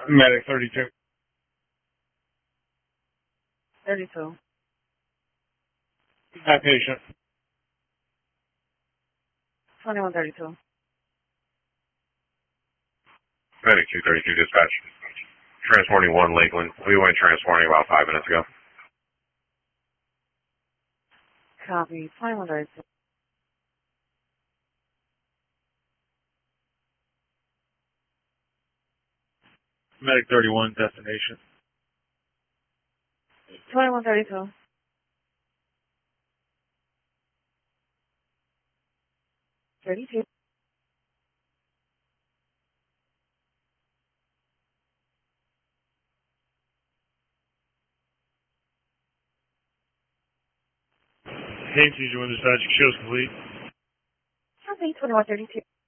Medic 32. 32. That patient. 2132. Medic 232 dispatch. Transporting 1 Lakeland. We went transporting about 5 minutes ago. Copy. 2132. Medic 31, destination. 2132. 32. Came to you, dispatch. Show's complete. Copy. 2132.